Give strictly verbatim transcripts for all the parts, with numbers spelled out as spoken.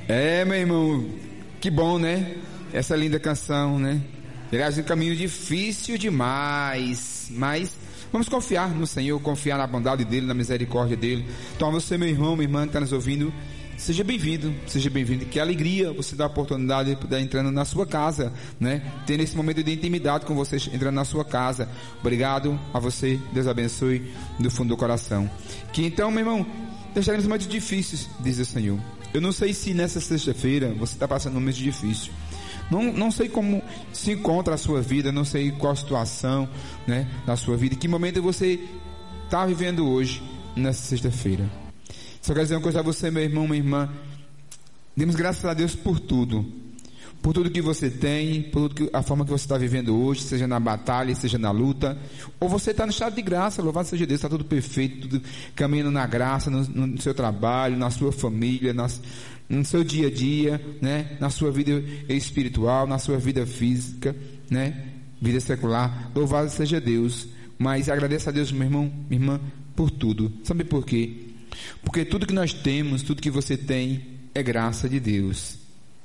É, meu irmão, que bom, né? Essa linda canção, né? Aliás, um caminho difícil demais, mas vamos confiar no Senhor, confiar na bondade dEle, na misericórdia dEle. Então, você, meu irmão, minha irmã que está nos ouvindo, seja bem-vindo, seja bem-vindo. Que alegria você dar a oportunidade de poder entrando na sua casa, né? Tendo esse momento de intimidade com você, entrando na sua casa. Obrigado a você, Deus abençoe do fundo do coração. Que então, meu irmão, deixaremos momentos difíceis, diz o Senhor. Eu não sei se nessa sexta-feira você está passando um momento difícil. Não, não sei como se encontra a sua vida, não sei qual a situação, né, da sua vida, que momento você está vivendo hoje, nessa sexta-feira. Só quero dizer uma coisa a você, meu irmão, minha irmã. Demos graças a Deus por tudo. Por tudo que você tem, por tudo que, a forma que você está vivendo hoje, seja na batalha, seja na luta. Ou você está no estado de graça, louvado seja Deus, está tudo perfeito, tudo caminhando na graça, no, no seu trabalho, na sua família, nas, no seu dia a dia, né? Na sua vida espiritual, na sua vida física, né? Vida secular. Louvado seja Deus. Mas agradeça a Deus, meu irmão, minha irmã, por tudo. Sabe por quê? Porque tudo que nós temos, tudo que você tem, é graça de Deus.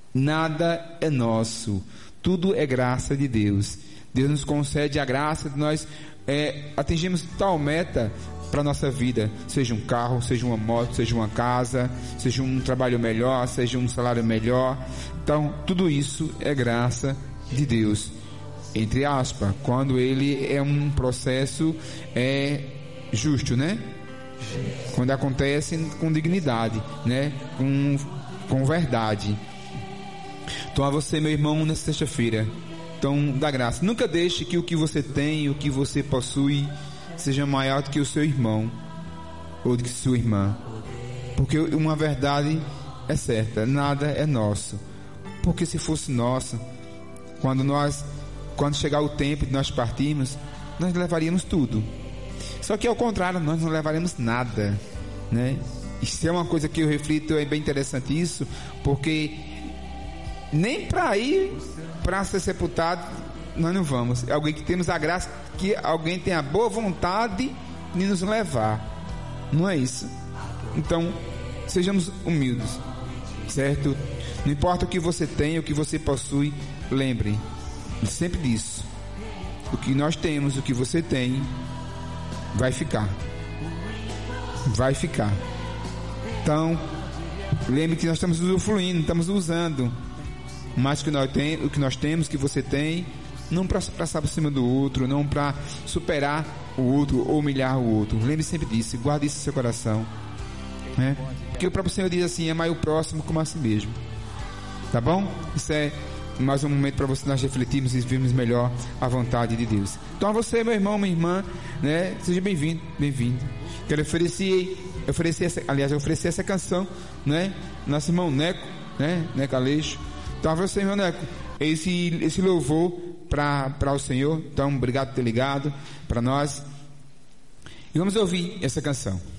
Nada é nosso, tudo é graça de Deus. Deus nos concede a graça de nós é, atingirmos tal meta para a nossa vida, seja um carro, seja uma moto, seja uma casa, seja um trabalho melhor, seja um salário melhor. Então tudo isso é graça de Deus, entre aspas, quando ele é um processo é, justo, né? Quando acontece com dignidade, né? Com, com verdade. Então a você, meu irmão, nessa sexta-feira, então dá graça. Nunca deixe que o que você tem, o que você possui, seja maior do que o seu irmão ou do que sua irmã. Porque uma verdade é certa, nada é nosso. Porque se fosse nosso, quando nós, quando chegar o tempo de nós partirmos, nós levaríamos tudo. Só que ao contrário, nós não levaremos nada, né? Isso é uma coisa que eu reflito, é bem interessante isso, porque nem para ir para ser sepultado nós não vamos. É alguém que temos a graça, que alguém tem a boa vontade de nos levar. Não é isso? Então, sejamos humildes, certo? Não importa o que você tem, o que você possui, lembre sempre disso. O que nós temos, o que você tem, vai ficar. Vai ficar. Então, lembre que nós estamos usufruindo, estamos usando. Mas o que nós, tem, o que nós temos, que você tem, não para passar por cima do outro, não para superar o outro ou humilhar o outro. Lembre sempre disso, guarde isso no seu coração, né? Porque o próprio Senhor diz assim: amai o próximo como a si mesmo. Tá bom? Isso é mais um momento para você nós refletirmos e vivermos melhor a vontade de Deus. Então a você, meu irmão, minha irmã, né? Seja bem-vindo, bem-vindo. Quero oferecer, oferecer essa, aliás, eu ofereci essa canção, né? Nosso irmão Neco, né? Neco Aleixo. Então a você, irmão Neco, esse, esse louvor para o Senhor. Então, obrigado por ter ligado para nós. E vamos ouvir essa canção.